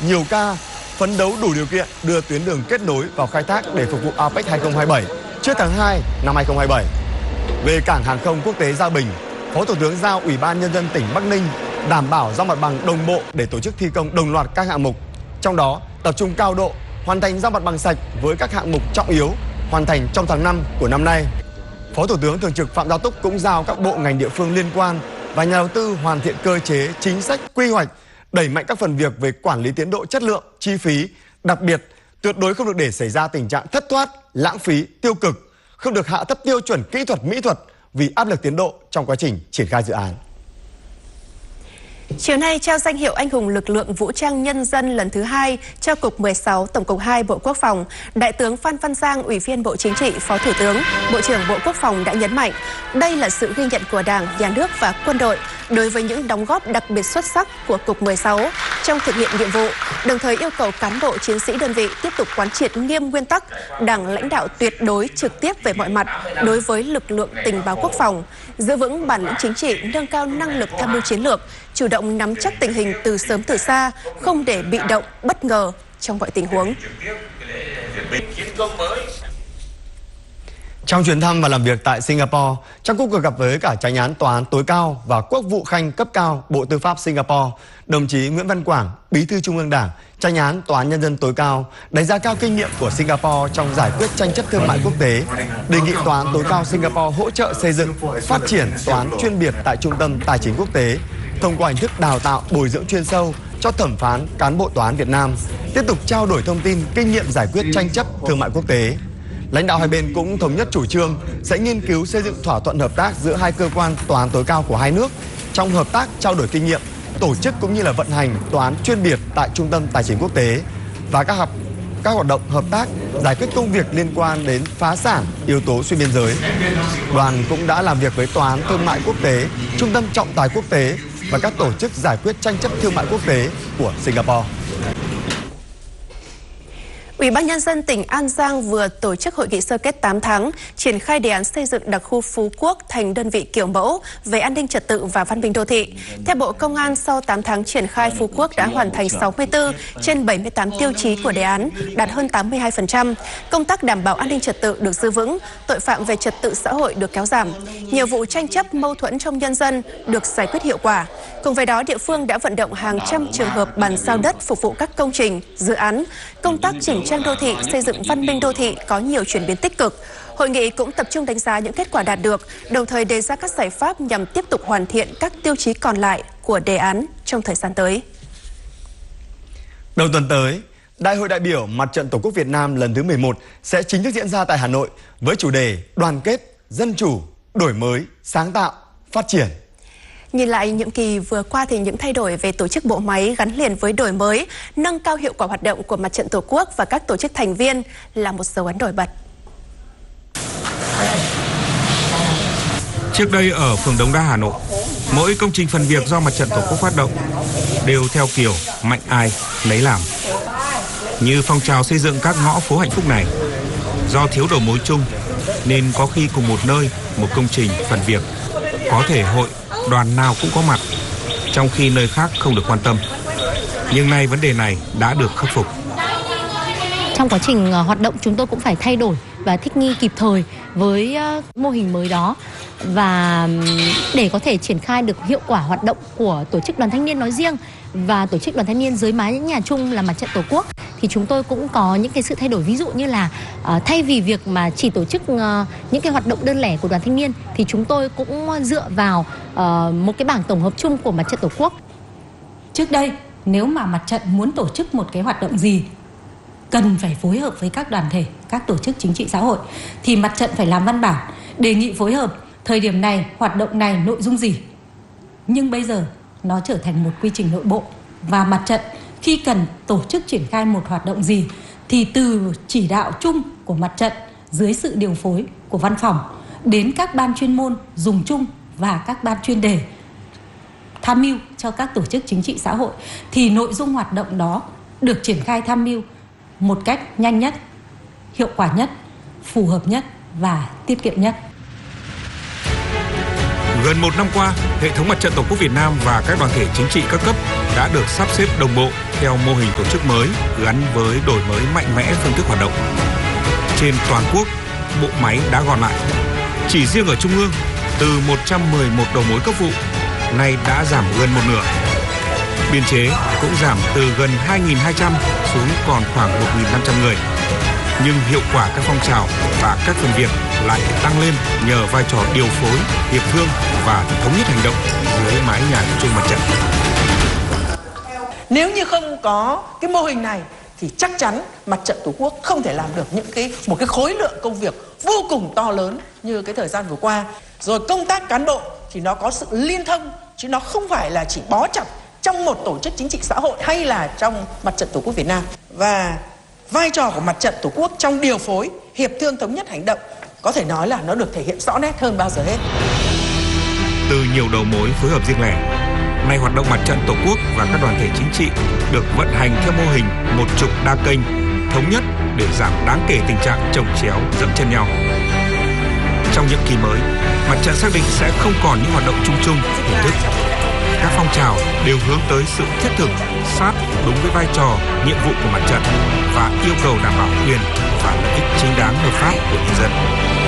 nhiều ca, phấn đấu đủ điều kiện đưa tuyến đường kết nối vào khai thác để phục vụ APEC 2027 trước tháng 2 năm 2027. Về cảng hàng không quốc tế Gia Bình, Phó Thủ tướng giao Ủy ban Nhân dân tỉnh Bắc Ninh đảm bảo giao mặt bằng đồng bộ để tổ chức thi công đồng loạt các hạng mục. Trong đó, tập trung cao độ hoàn thành giao mặt bằng sạch với các hạng mục trọng yếu hoàn thành trong tháng 5 của năm nay. Phó Thủ tướng Thường trực Phạm Gia Túc cũng giao các bộ ngành địa phương liên quan và nhà đầu tư hoàn thiện cơ chế, chính sách, quy hoạch, đẩy mạnh các phần việc về quản lý tiến độ, chất lượng, chi phí, đặc biệt tuyệt đối không được để xảy ra tình trạng thất thoát, lãng phí, tiêu cực, không được hạ thấp tiêu chuẩn kỹ thuật, mỹ thuật vì áp lực tiến độ trong quá trình triển khai dự án. Chiều nay trao danh hiệu Anh hùng lực lượng vũ trang nhân dân lần thứ 2 cho Cục 16 Tổng cục 2 Bộ Quốc phòng, Đại tướng Phan Văn Giang, Ủy viên Bộ Chính trị, Phó Thủ tướng, Bộ trưởng Bộ Quốc phòng đã nhấn mạnh đây là sự ghi nhận của Đảng, Nhà nước và quân đội đối với những đóng góp đặc biệt xuất sắc của Cục 16 trong thực hiện nhiệm vụ, đồng thời yêu cầu cán bộ chiến sĩ đơn vị tiếp tục quán triệt nghiêm nguyên tắc Đảng lãnh đạo tuyệt đối trực tiếp về mọi mặt đối với lực lượng tình báo quốc phòng, giữ vững bản lĩnh chính trị, nâng cao năng lực tham mưu chiến lược, chủ động nắm chắc tình hình từ sớm từ xa, không để bị động, bất ngờ trong mọi tình huống. Trong chuyến thăm và làm việc tại Singapore, trong cuộc gặp với cả Chánh án Tòa án tối cao và Quốc vụ Khanh cấp cao Bộ Tư pháp Singapore, đồng chí Nguyễn Văn Quảng, Bí thư Trung ương Đảng, Chánh án Tòa án Nhân dân tối cao đánh giá cao kinh nghiệm của Singapore trong giải quyết tranh chấp thương mại quốc tế, đề nghị Tòa án tối cao Singapore hỗ trợ xây dựng, phát triển tòa án chuyên biệt tại Trung tâm Tài chính Quốc tế, thông qua hình thức đào tạo bồi dưỡng chuyên sâu cho thẩm phán cán bộ tòa án Việt Nam, tiếp tục trao đổi thông tin, kinh nghiệm giải quyết tranh chấp thương mại quốc tế. Lãnh đạo hai bên cũng thống nhất chủ trương sẽ nghiên cứu xây dựng thỏa thuận hợp tác giữa hai cơ quan tòa án tối cao của hai nước trong hợp tác trao đổi kinh nghiệm, tổ chức cũng như là vận hành tòa án chuyên biệt tại Trung tâm Tài chính Quốc tế và các hoạt động hợp tác giải quyết công việc liên quan đến phá sản, yếu tố xuyên biên giới. Đoàn cũng đã làm việc với Tòa án Thương mại Quốc tế, Trung tâm Trọng tài Quốc tế và các tổ chức giải quyết tranh chấp thương mại quốc tế của Singapore. Ủy ban Nhân dân tỉnh An Giang vừa tổ chức hội nghị sơ kết 8 tháng triển khai đề án xây dựng đặc khu Phú Quốc thành đơn vị kiểu mẫu về an ninh trật tự và văn minh đô thị. Theo Bộ Công an, sau 8 tháng triển khai, Phú Quốc đã hoàn thành 64 trên 78 tiêu chí của đề án, đạt hơn 82%. Công tác đảm bảo an ninh trật tự được giữ vững, tội phạm về trật tự xã hội được kéo giảm. Nhiều vụ tranh chấp mâu thuẫn trong nhân dân được giải quyết hiệu quả. Cùng với đó, địa phương đã vận động hàng trăm trường hợp bàn giao đất phục vụ các công trình, dự án. Công tác chỉnh trang đô thị, xây dựng văn minh đô thị có nhiều chuyển biến tích cực. Hội nghị cũng tập trung đánh giá những kết quả đạt được, đồng thời đề ra các giải pháp nhằm tiếp tục hoàn thiện các tiêu chí còn lại của đề án trong thời gian tới. Đầu tuần tới, Đại hội đại biểu Mặt trận Tổ quốc Việt Nam lần thứ 11 sẽ chính thức diễn ra tại Hà Nội với chủ đề đoàn kết, dân chủ, đổi mới, sáng tạo, phát triển. Nhìn lại nhiệm kỳ vừa qua thì những thay đổi về tổ chức bộ máy gắn liền với đổi mới, nâng cao hiệu quả hoạt động của Mặt trận Tổ quốc và các tổ chức thành viên là một dấu ấn nổi bật. Trước đây ở phường Đống Đa, Hà Nội, mỗi công trình phần việc do Mặt trận Tổ quốc phát động đều theo kiểu mạnh ai nấy làm. Như phong trào xây dựng các ngõ phố hạnh phúc này, do thiếu đầu mối chung nên có khi cùng một nơi, một công trình phần việc, có thể hội đoàn nào cũng có mặt, trong khi nơi khác không được quan tâm. Nhưng nay vấn đề này đã được khắc phục. Trong quá trình hoạt động, chúng tôi cũng phải thay đổi và thích nghi kịp thời với mô hình mới đó. Và để có thể triển khai được hiệu quả hoạt động của tổ chức đoàn thanh niên nói riêng và tổ chức đoàn thanh niên dưới mái nhà chung là Mặt trận Tổ quốc, thì chúng tôi cũng có những cái sự thay đổi. Ví dụ như là thay vì việc mà chỉ tổ chức những cái hoạt động đơn lẻ của đoàn thanh niên, thì chúng tôi cũng dựa vào một cái bảng tổng hợp chung của Mặt trận Tổ quốc. Trước đây, nếu mà mặt trận muốn tổ chức một cái hoạt động gì, cần phải phối hợp với các đoàn thể, các tổ chức chính trị xã hội, thì mặt trận phải làm văn bản đề nghị phối hợp thời điểm này, hoạt động này, nội dung gì. Nhưng bây giờ nó trở thành một quy trình nội bộ, và mặt trận khi cần tổ chức triển khai một hoạt động gì thì từ chỉ đạo chung của mặt trận dưới sự điều phối của văn phòng đến các ban chuyên môn dùng chung và các ban chuyên đề tham mưu cho các tổ chức chính trị xã hội, thì nội dung hoạt động đó được triển khai tham mưu một cách nhanh nhất, hiệu quả nhất, phù hợp nhất và tiết kiệm nhất. Gần một năm qua, hệ thống Mặt trận Tổ quốc Việt Nam và các đoàn thể chính trị các cấp đã được sắp xếp đồng bộ theo mô hình tổ chức mới gắn với đổi mới mạnh mẽ phương thức hoạt động. Trên toàn quốc, bộ máy đã gọn lại. Chỉ riêng ở Trung ương, từ 111 đầu mối cấp vụ, nay đã giảm gần một nửa. Biên chế cũng giảm từ gần 2.200 xuống còn khoảng 1.500 người. Nhưng hiệu quả các phong trào và các phần việc lại tăng lên nhờ vai trò điều phối, hiệp thương và thống nhất hành động dưới mái nhà chung mặt trận. Nếu như không có cái mô hình này thì chắc chắn mặt trận Tổ quốc không thể làm được một cái khối lượng công việc vô cùng to lớn như cái thời gian vừa qua. Rồi công tác cán bộ thì nó có sự liên thông chứ nó không phải là chỉ bó chặt trong một tổ chức chính trị xã hội hay là trong mặt trận Tổ quốc Việt Nam. Và vai trò của mặt trận Tổ quốc trong điều phối, hiệp thương thống nhất hành động có thể nói là nó được thể hiện rõ nét hơn bao giờ hết. Từ nhiều đầu mối phối hợp riêng lẻ, nay hoạt động mặt trận Tổ quốc và các đoàn thể chính trị được vận hành theo mô hình một trục đa kênh, thống nhất để giảm đáng kể tình trạng chồng chéo, dẫm chân nhau. Trong nhiệm kỳ mới, mặt trận xác định sẽ không còn những hoạt động chung chung, hình thức. Các phong trào đều hướng tới sự thiết thực, sát đúng với vai trò, nhiệm vụ của mặt trận và yêu cầu đảm bảo quyền và lợi ích chính đáng hợp pháp của nhân dân.